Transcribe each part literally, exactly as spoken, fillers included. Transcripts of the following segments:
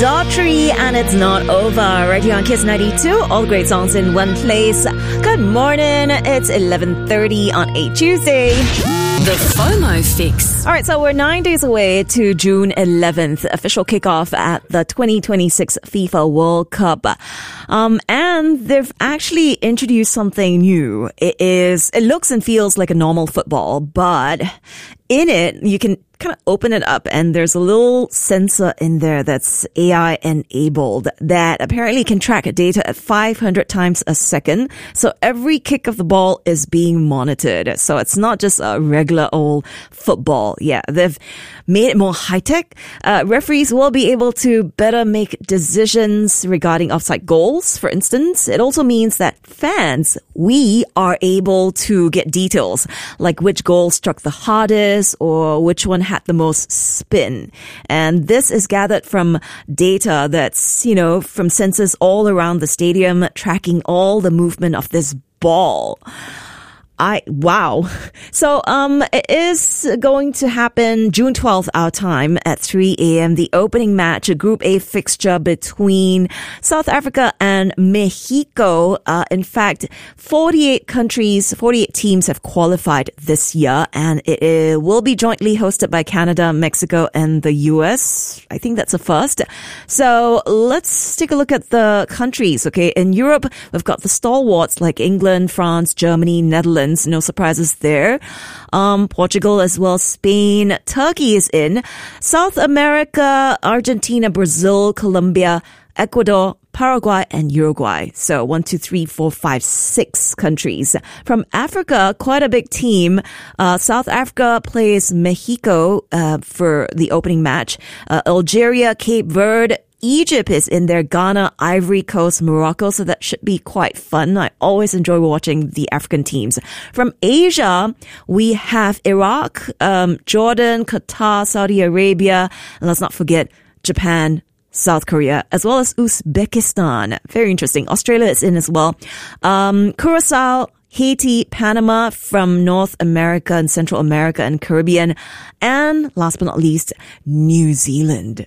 Daughtry, and it's not over. Right here on Kiss ninety-two, all great songs in one place. Good morning. It's eleven thirty on a Tuesday. The FOMO Fix. All right, so we're nine days away to June eleventh, official kickoff at the twenty twenty-six FIFA World Cup. Um, and they've actually introduced something new. It is, it looks and feels like a normal football, but in it, you can kind of open it up and there's a little sensor in there that's A I enabled that apparently can track data at five hundred times a second. So every kick of the ball is being monitored. So it's not just a regular old football. Yeah, they've made it more high-tech. Uh, referees will be able to better make decisions regarding offside goals, for instance. It also means that fans, we are able to get details like which goal struck the hardest or which one had the most spin. And this is gathered from data that's, you know, from sensors all around the stadium, tracking all the movement of this ball. I, wow. So, um, it is going to happen June twelfth, our time at three a.m. The opening match, a Group A fixture between South Africa and Mexico. Uh, in fact, forty-eight countries, forty-eight teams have qualified this year, and it, it will be jointly hosted by Canada, Mexico, and the U S. I think that's a first. So let's take a look at the countries. Okay. In Europe, we've got the stalwarts like England, France, Germany, Netherlands. No surprises there. Um, Portugal as well, Spain, Turkey is in. South America, Argentina, Brazil, Colombia, Ecuador, Paraguay, and Uruguay. So one, two, three, four, five, six countries. From Africa, quite a big team. Uh, South Africa plays Mexico uh, for the opening match. Uh, Algeria, Cape Verde, Egypt is in there, Ghana, Ivory Coast, Morocco, so that should be quite fun. I always enjoy watching the African teams. From Asia, we have Iraq, um, Jordan, Qatar, Saudi Arabia, and let's not forget Japan, South Korea, as well as Uzbekistan. Very interesting. Australia is in as well. Um, Curacao, Haiti, Panama from North America and Central America and Caribbean. And last but not least, New Zealand.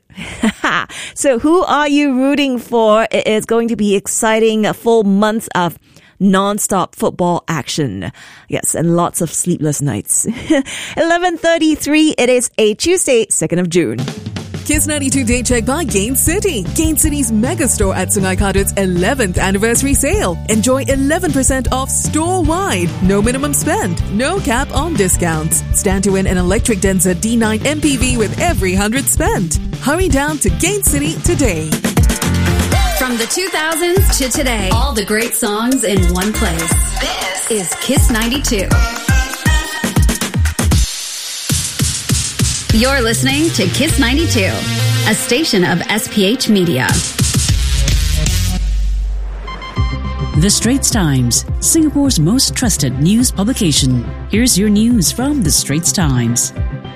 So who are you rooting for? It is going to be exciting, a full month of non-stop football action. Yes, and lots of sleepless nights. eleven thirty-three, it is a Tuesday, second of June. Kiss ninety-two Day Check by Gain City. Gain City's mega store at Sungai Kadut's eleventh anniversary sale. Enjoy eleven percent off store-wide. No minimum spend. No cap on discounts. Stand to win an electric Denza D nine M P V with every one hundred spent. Hurry down to Gain City today. From the two thousands to today, all the great songs in one place. This is Kiss ninety-two. You're listening to Kiss ninety-two, a station of S P H Media. The Straits Times, Singapore's most trusted news publication. Here's your news from The Straits Times.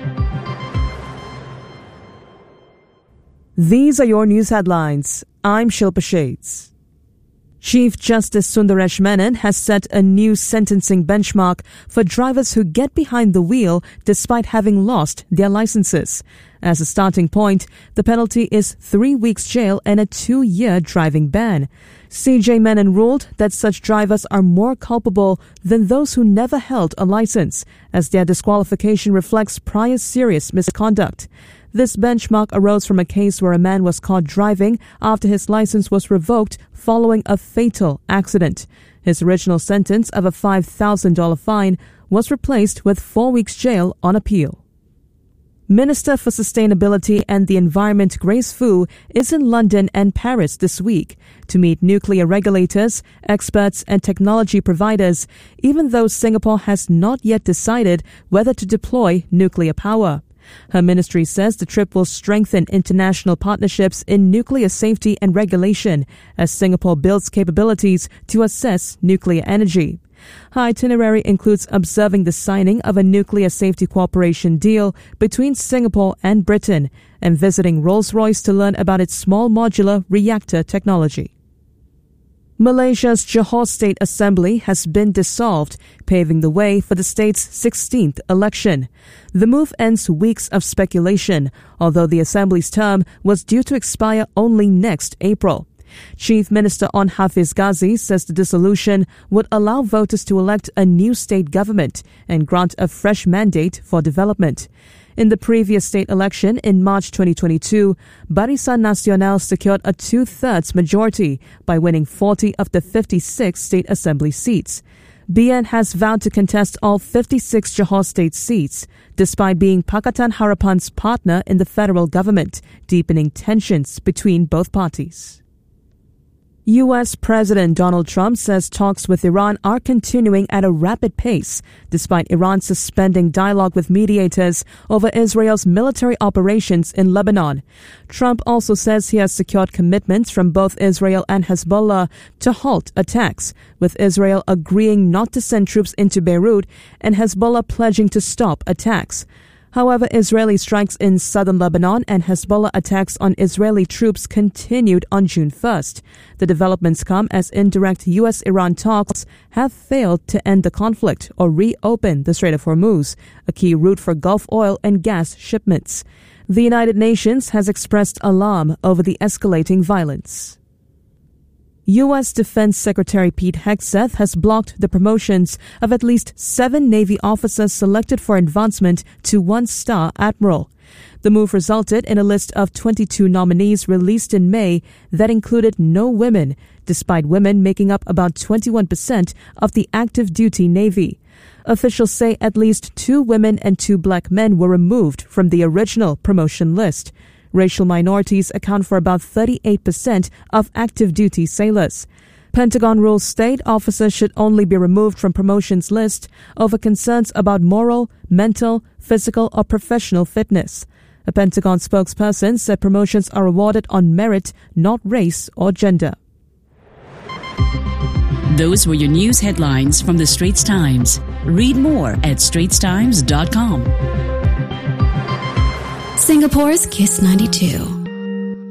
These are your news headlines. I'm Shilpa Shades. Chief Justice Sundaresh Menon has set a new sentencing benchmark for drivers who get behind the wheel despite having lost their licenses. As a starting point, the penalty is three weeks jail and a two-year driving ban. C J Menon ruled that such drivers are more culpable than those who never held a license, as their disqualification reflects prior serious misconduct. This benchmark arose from a case where a man was caught driving after his license was revoked following a fatal accident. His original sentence of a five thousand dollars fine was replaced with four weeks jail on appeal. Minister for Sustainability and the Environment Grace Fu is in London and Paris this week to meet nuclear regulators, experts and technology providers, even though Singapore has not yet decided whether to deploy nuclear power. Her ministry says the trip will strengthen international partnerships in nuclear safety and regulation as Singapore builds capabilities to assess nuclear energy. Her itinerary includes observing the signing of a nuclear safety cooperation deal between Singapore and Britain and visiting Rolls-Royce to learn about its small modular reactor technology. Malaysia's Johor State Assembly has been dissolved, paving the way for the state's sixteenth election. The move ends weeks of speculation, although the assembly's term was due to expire only next April. Chief Minister Onn Hafiz Ghazi says the dissolution would allow voters to elect a new state government and grant a fresh mandate for development. In the previous state election in March twenty twenty-two, Barisan Nasional secured a two-thirds majority by winning forty of the fifty-six state assembly seats. B N has vowed to contest all fifty-six Johor state seats, despite being Pakatan Harapan's partner in the federal government, deepening tensions between both parties. U S President Donald Trump says talks with Iran are continuing at a rapid pace, despite Iran suspending dialogue with mediators over Israel's military operations in Lebanon. Trump also says he has secured commitments from both Israel and Hezbollah to halt attacks, with Israel agreeing not to send troops into Beirut and Hezbollah pledging to stop attacks. However, Israeli strikes in southern Lebanon and Hezbollah attacks on Israeli troops continued on June first. The developments come as indirect U S Iran talks have failed to end the conflict or reopen the Strait of Hormuz, a key route for Gulf oil and gas shipments. The United Nations has expressed alarm over the escalating violence. U S Defense Secretary Pete Hegseth has blocked the promotions of at least seven Navy officers selected for advancement to one-star admiral. The move resulted in a list of twenty-two nominees released in May that included no women, despite women making up about twenty-one percent of the active duty Navy. Officials say at least two women and two black men were removed from the original promotion list. Racial minorities account for about thirty-eight percent of active duty sailors. Pentagon rules state officers should only be removed from promotions list over concerns about moral, mental, physical, or professional fitness. A Pentagon spokesperson said promotions are awarded on merit, not race or gender. Those were your news headlines from the Straits Times. Read more at straits times dot com. Singapore's Kiss ninety-two.